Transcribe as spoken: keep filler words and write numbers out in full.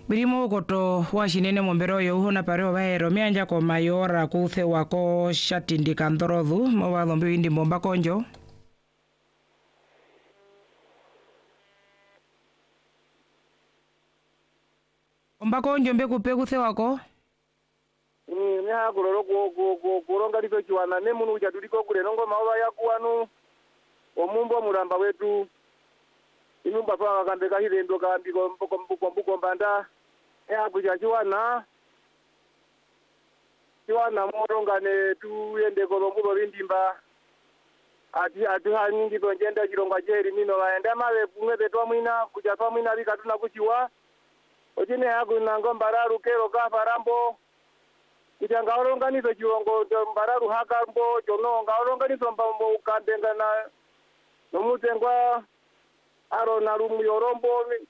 Birimo koto washinene mombero yo uhona pareo baero mianja ko mayora kuthe wako shatindi kandorothu mowa lombi indi momba konjo. Momba konjo mbe kupe kuthe wako? Ni nya kuloro ko ko ko koronga liko chiwana ne munu uja tuliko kule nongo maoba ya kuwanu omumbo muramba wetu inumba kwa kambeka hile ndo kambiko mboko mboko mboko mbanda ya kuja chiwana chiwana moronga ne tuyende kolombulo lindimba ati ati haningi tonjenda chironga jeri mino waenda male kumwe betwa mwina kuja twa mwina bika tuna kuchiwa ojine hagu nango mbararu kero ka farambo kuja ngaoronga nizo chirongo mbararu hakambo jono ngaoronga nizo mbambo ukandenga na nomutengwa aro na rumu yorombo